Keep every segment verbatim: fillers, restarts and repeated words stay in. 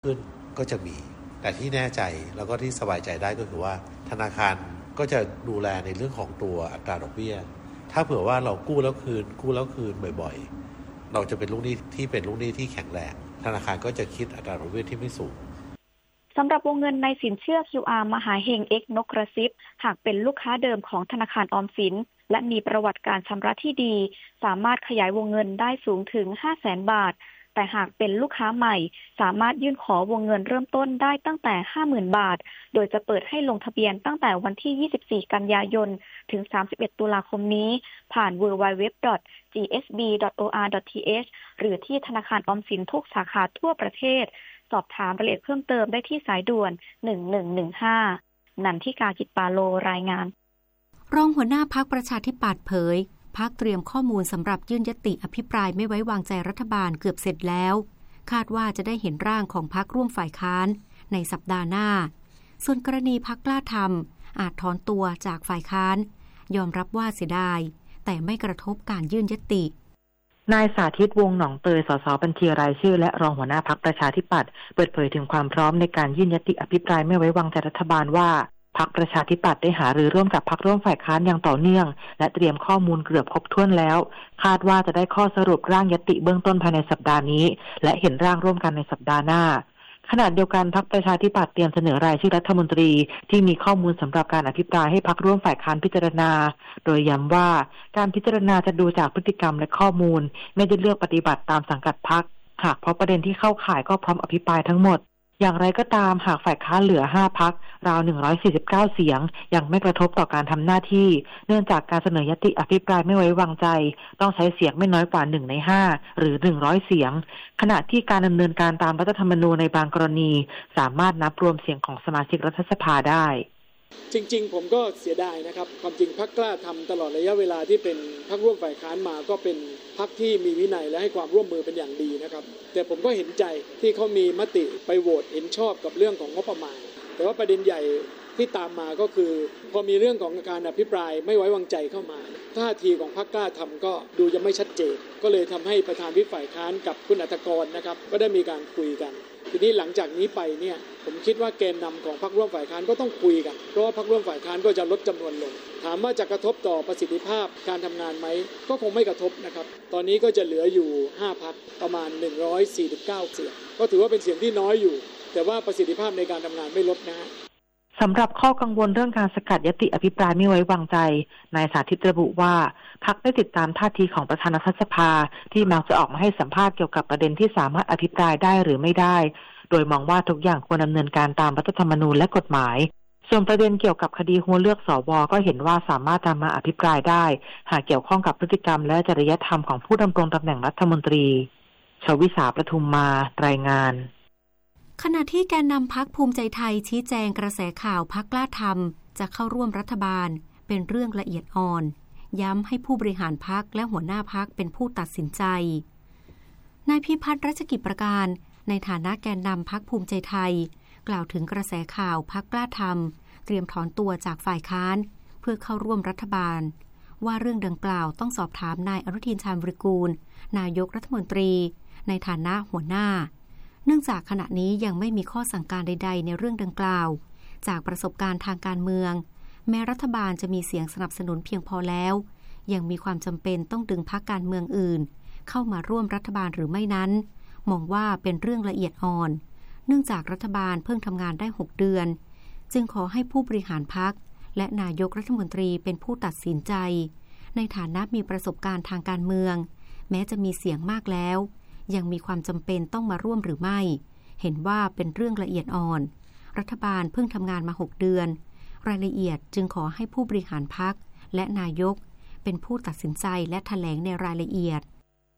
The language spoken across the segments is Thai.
ขึ้นก็จะมีแต่ที่แน่ใจแล้วก็ที่สบายใจได้ก็คือว่าธนาคารก็จะดูแลในเรื่องของตัวอัตราดอกเบี้ยถ้าเผื่อว่าเรากู้แล้วคืนกู้แล้วคืนบ่อยๆเราจะเป็นลูกหนี้ที่เป็นลูกหนี้ที่แข็งแรงธนาคารก็จะคิดอัตราดอกเบี้ยที่ไม่สูงสำหรับวงเงินในสินเชื่อ คิว อาร์ มหาเฮง X นกกระซิบหากเป็นลูกค้าเดิมของธนาคารออมสินและมีประวัติการชำระที่ดีสามารถขยายวงเงินได้สูงถึง ห้าแสน บาทแต่หากเป็นลูกค้าใหม่สามารถยื่นขอวงเงินเริ่มต้นได้ตั้งแต่ ห้าหมื่น บาทโดยจะเปิดให้ลงทะเบียนตั้งแต่วันที่ ยี่สิบสี่ กันยายนถึง สามสิบเอ็ด ตุลาคมนี้ผ่าน ดับเบิลยู ดับเบิลยู ดับเบิลยู ดอท จี เอส บี ดอท โอ อาร์ ดอท ที เอช หรือที่ธนาคารออมสินทุกสาขาทั่วประเทศสอบถามรายละเอียดเพิ่มเติมได้ที่สายด่วนหนึ่งหนึ่งหนึ่งห้านันทิกากิจปาโลรายงานรองหัวหน้าพรรคประชาธิปัตย์เผยพรรคเตรียมข้อมูลสำหรับยื่นญัตติอภิปรายไม่ไว้วางใจรัฐบาลเกือบเสร็จแล้วคาดว่าจะได้เห็นร่างของพรรคร่วมฝ่ายค้านในสัปดาห์หน้าส่วนกรณีพรรคกล้าทำอาจถอนตัวจากฝ่ายค้านยอมรับว่าเสียดายแต่ไม่กระทบการยื่นญัตตินายสาธิตวงศ์หนองเตยสสบัญชีรายชื่อและรองหัวหน้าพรรคประชาธิปัตย์เปิดเผยถึงความพร้อมในการยื่นญัตติอภิปรายไม่ไว้วางใจรัฐบาลว่าพรรคประชาธิปัตย์ได้หารือร่วมกับพรรคร่วมฝ่ายค้านอย่างต่อเนื่องและเตรียมข้อมูลเกือบครบถ้วนแล้วคาดว่าจะได้ข้อสรุปร่างญัตติเบื้องต้นภายในสัปดาห์นี้และเห็นร่างร่วมกันในสัปดาห์หน้าขณะเดียวกันพรรคประชาธิปัตย์เตรียมเสนอรายชื่อรัฐมนตรีที่มีข้อมูลสำหรับการอภิปรายให้พรรคร่วมฝ่ายค้านพิจารณาโดยย้ำว่าการพิจารณาจะดูจากพฤติกรรมและข้อมูลไม่ได้เลือกปฏิบัติตามสังกัดพรรคหากเพราะประเด็นที่เข้าข่ายก็พร้อมอภิปรายทั้งหมดอย่างไรก็ตามหากฝ่ายค้านเหลือห้าพรรคราวหนึ่งร้อยสี่สิบเก้าเสียงยังไม่กระทบต่อการทำหน้าที่เนื่องจากการเสนอญัตติอภิปรายไม่ไว้วางใจต้องใช้เสียงไม่น้อยกว่าหนึ่งในห้าหรือหนึ่งร้อยเสียงขณะที่การดำเนินการตามรัฐธรรมนูญในบางกรณีสามารถนับรวมเสียงของสมาชิกรัฐสภาได้จริงๆผมก็เสียดายนะครับความจริงพรรคกล้าทำตลอดระยะเวลาที่เป็นพรรคร่วมฝ่ายค้านมาก็เป็นพรรคที่มีวินัยและให้ความร่วมมือเป็นอย่างดีนะครับแต่ผมก็เห็นใจที่เขามีมติไปโหวตเห็นชอบกับเรื่องของงบประมาณแต่ว่าประเด็นใหญ่ที่ตามมาก็คือพอมีเรื่องของการอภิปรายไม่ไว้วางใจเข้ามาท่าทีของพรรคกล้าทำก็ดูยังไม่ชัดเจนก็เลยทำให้ประธานวิปฝ่ายค้านกับคุณอัฐกรนะครับก็ได้มีการคุยกันทีนี้หลังจากนี้ไปเนี่ยผมคิดว่าแกนนำของพรรคร่วมฝ่ายค้านก็ต้องคุยกันเพราะว่าพรรคร่วมฝ่ายค้านก็จะลดจำนวนลงถามว่าจะกระทบต่อประสิทธิภาพการทำงานไหมก็คงไม่กระทบนะครับตอนนี้ก็จะเหลืออยู่ห้าพรรคประมาณหนึ่งร้อยสี่สิบเก้าเสียงก็ถือว่าเป็นเสียงที่น้อยอยู่แต่ว่าประสิทธิภาพในการทำงานไม่ลดนะสำหรับข้อกังวลเรื่องการสกัดญัตติอภิปรายไม่ไว้วางใจนายสาธิตระบุว่าพรรคได้ติดตามท่าทีของประธานรัฐสภาที่มักจะออกมาให้สัมภาษณ์เกี่ยวกับประเด็นที่สามารถอภิปรายได้หรือไม่ได้โดยมองว่าทุกอย่างควรดำเนินการตามรัฐธรรมนูญและกฎหมายส่วนประเด็นเกี่ยวกับคดีหัวเลือกสวก็เห็นว่าสามารถนำมาอภิปรายได้หากเกี่ยวข้องกับพฤติกรรมและจริยธรรมของผู้ดำรงตำแหน่งรัฐมนตรีชวิษาประทุมมารายงานขณะที่แกนนำพรรคภูมิใจไทยชี้แจงกระแสข่าวพรรคกล้าทำจะเข้าร่วมรัฐบาลเป็นเรื่องละเอียดอ่อนย้ำให้ผู้บริหารพรรคและหัวหน้าพรรคเป็นผู้ตัดสินใจนายพิพัฒน์รัชกิจประการในฐานะแกนนำพรรคภูมิใจไทยกล่าวถึงกระแสข่าวพรรคกล้าทำเตรียมถอนตัวจากฝ่ายค้านเพื่อเข้าร่วมรัฐบาลว่าเรื่องดังกล่าวต้องสอบถามนายอนุทินชาญวิรากูลนายกรัฐมนตรีในฐานะหัวหน้าเนื่องจากขณะนี้ยังไม่มีข้อสั่งการใดๆในเรื่องดังกล่าวจากประสบการณ์ทางการเมืองแม้รัฐบาลจะมีเสียงสนับสนุนเพียงพอแล้วยังมีความจำเป็นต้องดึงพรรคการเมืองอื่นเข้ามาร่วมรัฐบาลหรือไม่นั้นมองว่าเป็นเรื่องละเอียดอ่อนเนื่องจากรัฐบาลเพิ่งทำงานได้หกเดือนจึงขอให้ผู้บริหารพรรคและนายกรัฐมนตรีเป็นผู้ตัดสินใจในฐานะมีประสบการณ์ทางการเมืองแม้จะมีเสียงมากแล้วยังมีความจำเป็นต้องมาร่วมหรือไม่เห็นว่าเป็นเรื่องละเอียดอ่อนรัฐบาลเพิ่งทำงานมาหกเดือนรายละเอียดจึงขอให้ผู้บริหารพรรคและนายกเป็นผู้ตัดสินใจและแถลงในรายละเอียด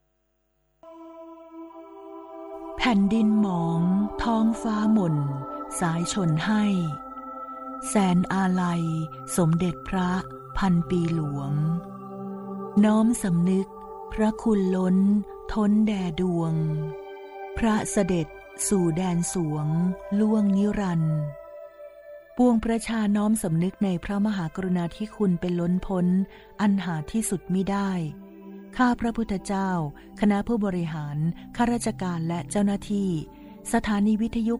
แผ่นดินหมองท้องฟ้าหม่นสายชนให้แสนอาลัยสมเด็จพระพันปีหลวงน้อมสำนึกพระคุณล้นท้นแด่ดวงพระเสด็จสู่แดนสวงล่วงนิรันดร์ปวงประชาน้อมสำนึกในพระมหากรุณาธิคุณเป็นล้นพ้นอันหาที่สุดมิได้ข้าพระพุทธเจ้าคณะผู้บริหารข้าราชการและเจ้าหน้าที่สถานีวิทยุ